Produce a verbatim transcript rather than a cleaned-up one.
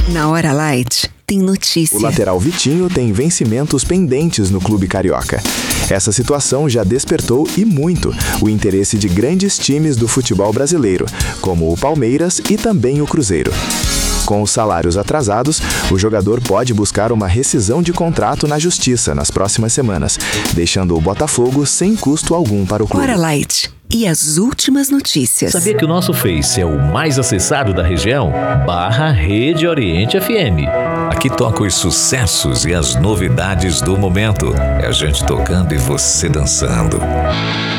Na Hora Light, tem notícia. O lateral Vitinho tem vencimentos pendentes no clube carioca. Essa situação já despertou e muito o interesse de grandes times do futebol brasileiro, como o Palmeiras e também o Cruzeiro. Com os salários atrasados, o jogador pode buscar uma rescisão de contrato na justiça nas próximas semanas, deixando o Botafogo sem custo algum para o clube. Hora Light. E as últimas notícias. Sabia que o nosso Face é o mais acessado da região? Barra Rede Oriente F M. Aqui toca os sucessos e as novidades do momento. É a gente tocando e você dançando.